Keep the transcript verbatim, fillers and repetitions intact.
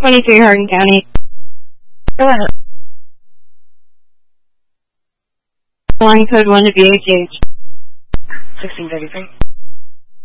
twenty-three Hardin County. Go ahead. Line code one to B H H. sixteen thirty-three.